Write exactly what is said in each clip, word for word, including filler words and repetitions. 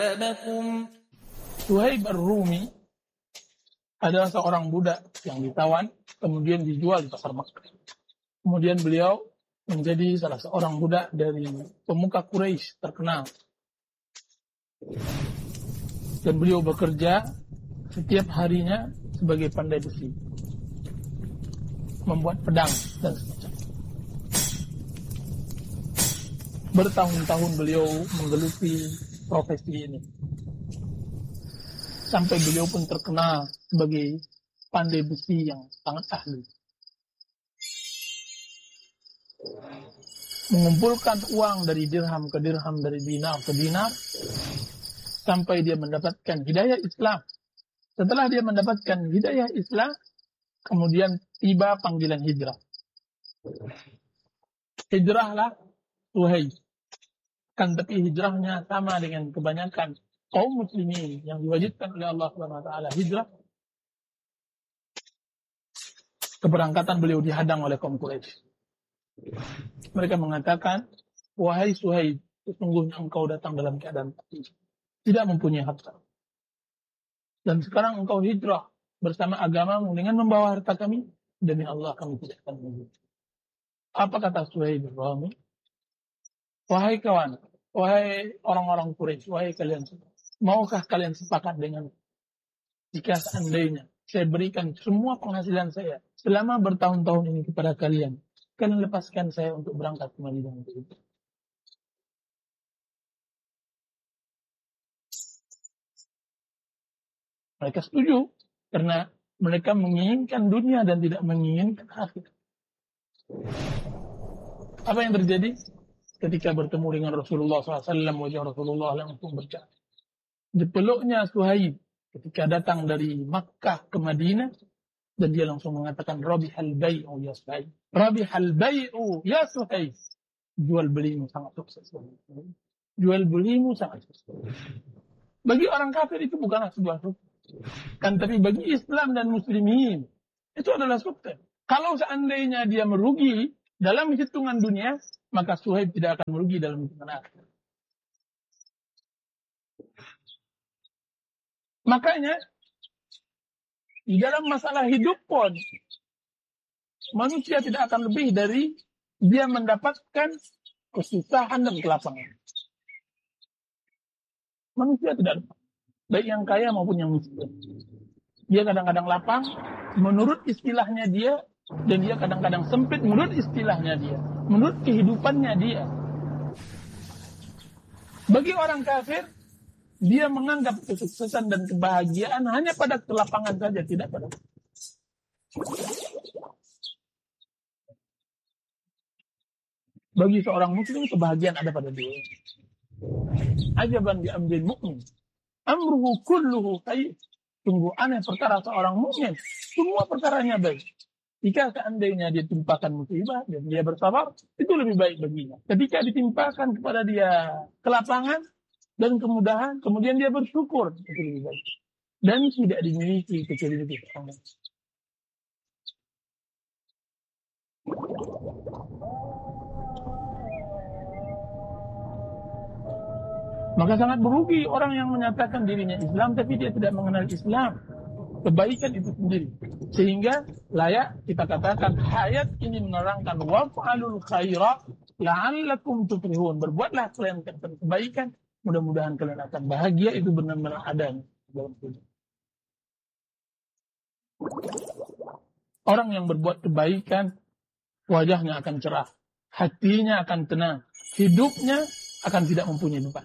Suhaib Ar-Rumi adalah seorang budak yang ditawan, kemudian dijual di pasar Makkah. Kemudian beliau menjadi salah seorang budak dari pemuka Quraisy terkenal. Dan beliau bekerja setiap harinya sebagai pandai besi, membuat pedang dan semacamnya. Bertahun-tahun beliau menggeluti profesi ini, sampai beliau pun terkenal sebagai pandai besi yang sangat ahli. Mengumpulkan uang dari dirham ke dirham, dari dinar ke dinar, sampai dia mendapatkan hidayah Islam. Setelah dia mendapatkan hidayah Islam, kemudian tiba panggilan hijrah. Hijrahlah Suhaib. Kan tapi hijrahnya sama dengan kebanyakan kaum muslimin yang diwajibkan oleh Allah Subhanahu wa taala hijrah. Keberangkatan beliau dihadang oleh kaum Quraisy. Mereka mengatakan, "Wahai Suhaib, sesungguhnya engkau datang dalam keadaan mati, tidak mempunyai harta. Dan sekarang engkau hijrah bersama agamamu dengan membawa harta kami, demi Allah kami tidak akan menghijrah." Apa kata Suhaib Ar-Rumi? "Wahai kawan, wahai orang-orang Quraisy, wahai kalian semua, maukah kalian sepakat dengan jika seandainya saya berikan semua penghasilan saya selama bertahun-tahun ini kepada kalian, kalian lepaskan saya untuk berangkat ke Madinah untuk itu?" Mereka setuju karena mereka menginginkan dunia dan tidak menginginkan akhirat. Apa yang terjadi? Ketika bertemu dengan Rasulullah shallallahu alaihi wasallam, wajah Rasulullah langsung bercahaya. Dipeluknya Suhaib ketika datang dari Makkah ke Madinah, dan dia langsung mengatakan, "Rabihal bai'u ya Suhaib. Rabihal bai'u ya Suhaib." Jual belimu sangat sukses. Jual belimu sangat sukses. Bagi orang kafir itu bukanlah sebuah sukses. Kan tapi bagi Islam dan muslimin itu adalah sukses. Kalau seandainya dia merugi dalam hitungan dunia, maka Suhaib tidak akan merugi dalam hitungan akhir. Makanya di dalam masalah hidup pun manusia tidak akan lebih dari dia mendapatkan kesusahan dan kelapangan. Manusia tidak lupa, baik yang kaya maupun yang miskin. Dia kadang-kadang lapang menurut istilahnya dia, dan dia kadang-kadang sempit menurut istilahnya dia, menurut kehidupannya dia. Bagi orang kafir, dia menganggap kesuksesan dan kebahagiaan hanya pada kelapangan saja, tidak pada. Bagi seorang muslim, kebahagiaan ada pada dia. Ajaban bi amrin mu'min, amruhu kulluhu khair. Sungguh aneh perkara seorang mukmin, semua perkaranya baik. Jika seandainya dia timpakan musibah dan dia bersabar, itu lebih baik baginya. Ketika ditimpakan kepada dia kelapangan dan kemudahan, kemudian dia bersyukur, itu lebih baik. Dan tidak dimiliki kecuali itu. Maka sangat merugi orang yang menyatakan dirinya Islam tapi dia tidak mengenal Islam, kebaikan itu sendiri. Sehingga layak kita katakan ayat ini menerangkan waf'alul khaira la'allakum tuflihun. Berbuatlah kalian kebaikan, mudah-mudahan kalian akan bahagia. Itu benar-benar ada dalam hidup. Orang yang berbuat kebaikan, wajahnya akan cerah, hatinya akan tenang, hidupnya akan tidak mempunyai beban.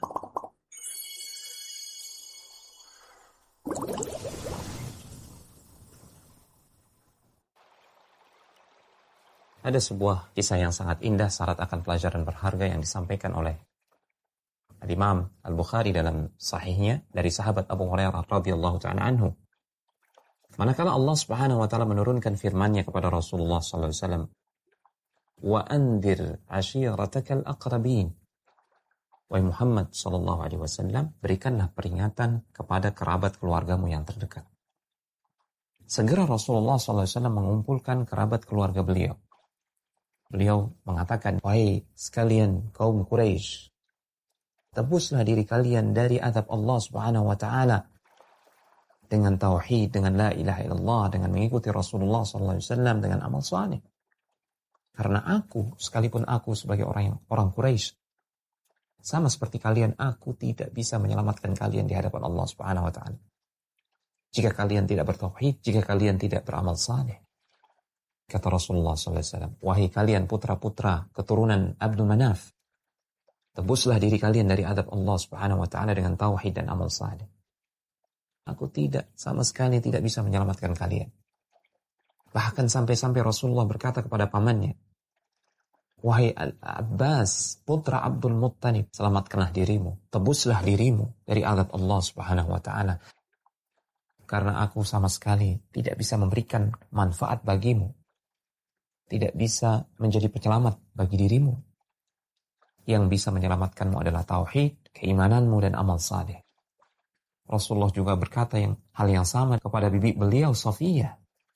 Ada sebuah kisah yang sangat indah syarat akan pelajaran berharga yang disampaikan oleh Al-Imam Al-Bukhari dalam sahihnya dari sahabat Abu Hurairah radhiyallahu ta'ala anhu. Manakala Allah Subhanahu wa taala menurunkan firman-Nya kepada Rasulullah sallallahu alaihi wasallam, "Wa anzir 'ashiratakal aqrabin." Wahai Muhammad sallallahu alaihi wasallam, berikanlah peringatan kepada kerabat keluargamu yang terdekat. Segera Rasulullah sallallahu alaihi wasallam mengumpulkan kerabat keluarga beliau. Beliau mengatakan, "Wahai sekalian kaum Quraisy, Tebuslah diri kalian dari azab Allah Subhanahu wa taala dengan tauhid, dengan la ilaha illallah, dengan mengikuti Rasulullah sallallahu alaihi wasallam, dengan amal saleh. Karena aku, sekalipun aku sebagai orang orang Quraisy, sama seperti kalian, aku tidak bisa menyelamatkan kalian di hadapan Allah Subhanahu wa taala. Jika kalian tidak bertauhid, jika kalian tidak beramal saleh. Kata Rasulullah sallallahu alaihi wasallam, wahai kalian putra-putra keturunan Abdul Manaf, tebuslah diri kalian dari azab Allah Subhanahu wa taala dengan tauhid dan amal saleh. Aku tidak, sama sekali tidak bisa menyelamatkan kalian. Bahkan sampai-sampai Rasulullah berkata kepada pamannya, wahai Al-Abbas, putra Abdul Muttalib, selamatkanlah dirimu, tebuslah dirimu dari azab Allah Subhanahu wa taala. Karena aku sama sekali tidak bisa memberikan manfaat bagimu. Tidak bisa menjadi penyelamat bagi dirimu. Yang bisa menyelamatkanmu adalah tauhid, keimananmu, dan amal saleh. Rasulullah juga berkata yang hal yang sama kepada bibi beliau, Safiyah.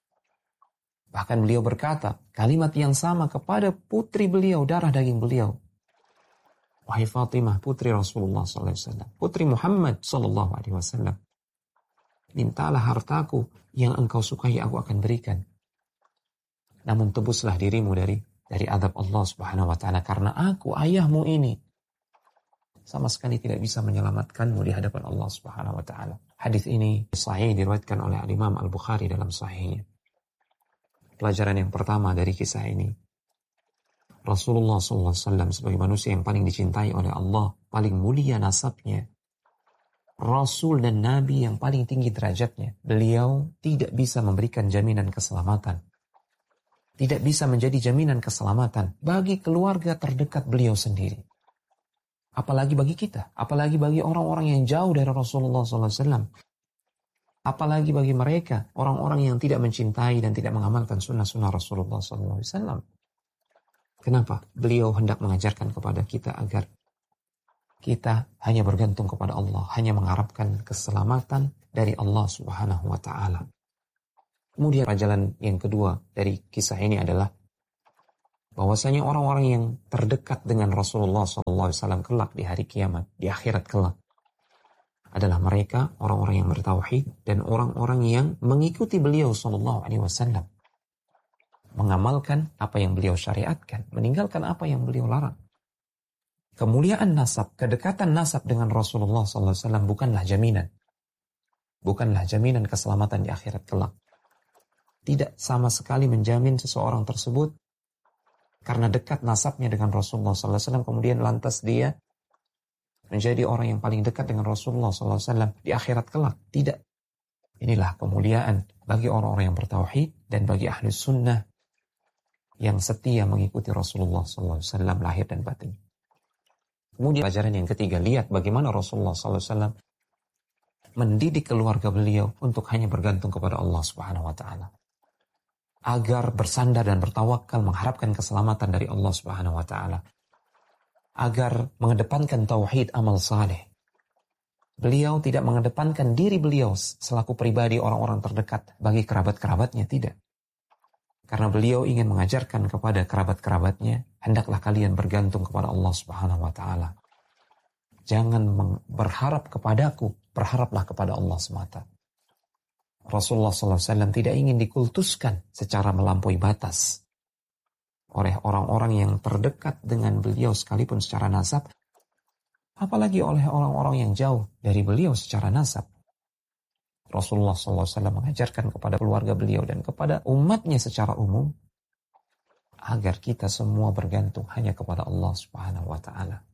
Bahkan beliau berkata kalimat yang sama kepada putri beliau, darah daging beliau. Wahai Fatimah, putri Rasulullah sallallahu alaihi wasallam, putri Muhammad sallallahu alaihi wasallam, mintalah hartaku yang engkau sukai, aku akan berikan. Namun tebuslah dirimu dari dari azab Allah Subhanahu wa taala, karena aku, ayahmu ini, sama sekali tidak bisa menyelamatkanmu di hadapan Allah Subhanahu wa taala. Hadis ini sahih, diriwayatkan oleh Imam Al-Bukhari dalam sahihnya. Pelajaran yang pertama dari kisah ini, Rasulullah sallallahu alaihi wasallam sebagai manusia yang paling dicintai oleh Allah, paling mulia nasabnya, Rasul dan Nabi yang paling tinggi derajatnya, beliau tidak bisa memberikan jaminan keselamatan. Tidak bisa menjadi jaminan keselamatan bagi keluarga terdekat beliau sendiri. Apalagi bagi kita, apalagi bagi orang-orang yang jauh dari Rasulullah sallallahu alaihi wasallam. Apalagi bagi mereka, orang-orang yang tidak mencintai dan tidak mengamalkan sunnah-sunnah Rasulullah sallallahu alaihi wasallam. Kenapa? Beliau hendak mengajarkan kepada kita agar kita hanya bergantung kepada Allah, hanya mengharapkan keselamatan dari Allah Subhanahu wa taala. Kemudian pelajaran yang kedua dari kisah ini adalah bahwasanya orang-orang yang terdekat dengan Rasulullah sallallahu alaihi wasallam kelak di hari kiamat, di akhirat kelak, adalah mereka orang-orang yang bertauhid dan orang-orang yang mengikuti beliau sallallahu alaihi wasallam, mengamalkan apa yang beliau syariatkan, meninggalkan apa yang beliau larang. Kemuliaan nasab, kedekatan nasab dengan Rasulullah sallallahu alaihi wasallam bukanlah jaminan. Bukanlah jaminan keselamatan di akhirat kelak. Tidak sama sekali menjamin seseorang tersebut karena dekat nasabnya dengan Rasulullah sallallahu alaihi wasallam kemudian lantas dia menjadi orang yang paling dekat dengan Rasulullah sallallahu alaihi wasallam di akhirat kelak. Tidak. Inilah kemuliaan bagi orang-orang yang bertauhid dan bagi ahli sunnah yang setia mengikuti Rasulullah sallallahu alaihi wasallam lahir dan batin. Kemudian pelajaran yang ketiga, lihat bagaimana Rasulullah sallallahu alaihi wasallam mendidik keluarga beliau untuk hanya bergantung kepada Allah Subhanahu wa taala. Agar bersandar dan bertawakal mengharapkan keselamatan dari Allah Subhanahu wa taala. Agar mengedepankan tauhid, amal saleh. Beliau tidak mengedepankan diri beliau selaku pribadi orang-orang terdekat bagi kerabat-kerabatnya, tidak. Karena beliau ingin mengajarkan kepada kerabat-kerabatnya, hendaklah kalian bergantung kepada Allah Subhanahu wa taala. Jangan berharap kepadaku, berharaplah kepada Allah semata. Rasulullah sallallahu alaihi wasallam tidak ingin dikultuskan secara melampaui batas oleh orang-orang yang terdekat dengan beliau sekalipun secara nasab, apalagi oleh orang-orang yang jauh dari beliau secara nasab. Rasulullah sallallahu alaihi wasallam mengajarkan kepada keluarga beliau dan kepada umatnya secara umum agar kita semua bergantung hanya kepada Allah Subhanahu wa taala.